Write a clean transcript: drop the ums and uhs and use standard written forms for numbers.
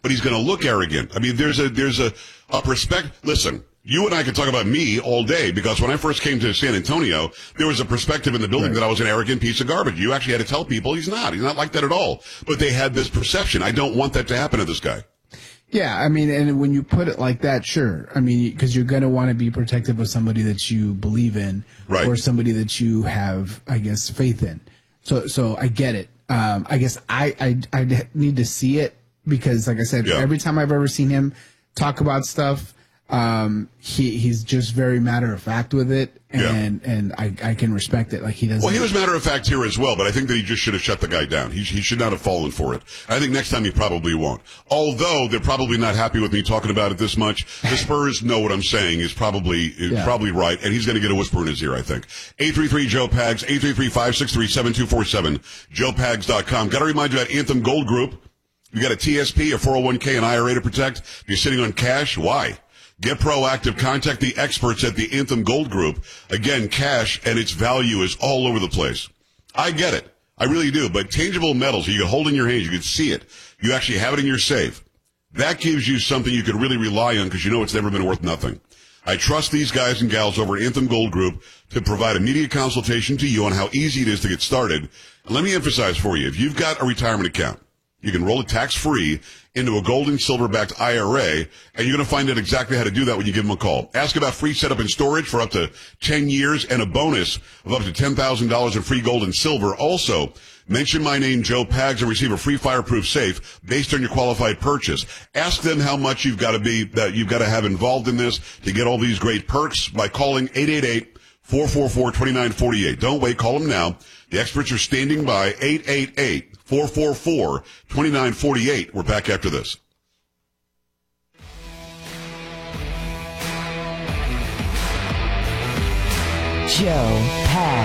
but he's going to look arrogant. I mean, there's a perspective. Listen, you and I could talk about me all day, because when I first came to San Antonio, there was a perspective in the building that I was an arrogant piece of garbage. You actually had to tell people he's not like that at all. But they had this perception. I don't want that to happen to this guy. Yeah, I mean, and when you put it like that, sure. I mean, because you're going to want to be protective of somebody that you believe in, right, or somebody that you have, I guess, faith in. So I get it. I guess I need to see it, because, like I said, every time I've ever seen him talk about stuff, he's just very matter of fact with it, and I can respect it. Like, he doesn't. Well, he was matter of fact here as well, but I think that he just should have shut the guy down. He should not have fallen for it. I think next time he probably won't. Although they're probably not happy with me talking about it this much. The Spurs know what I'm saying is probably right, and he's going to get a whisper in his ear, I think. 833-JOE-PAGS, 833-563-7247, joepags.com. Got to remind you about Anthem Gold Group. You got a TSP, a 401k, an IRA to protect. If you're sitting on cash, why? Get proactive. Contact the experts at the Anthem Gold Group. Again, cash and its value is all over the place. I get it. I really do. But tangible metals, you can hold in your hands, you can see it. You actually have it in your safe. That gives you something you can really rely on, because you know it's never been worth nothing. I trust these guys and gals over at Anthem Gold Group to provide immediate consultation to you on how easy it is to get started. And let me emphasize for you, if you've got a retirement account, you can roll it tax-free into a gold and silver-backed IRA, and you're going to find out exactly how to do that when you give them a call. Ask about free setup and storage for up to 10 years and a bonus of up to $10,000 in free gold and silver. Also, mention my name, Joe Pags, and receive a free fireproof safe based on your qualified purchase. Ask them how much you've got to have involved in this to get all these great perks by calling 888-444-2948. Don't wait. Call them now. The experts are standing by. 888-444-2948. We're back after this. Joe Pags.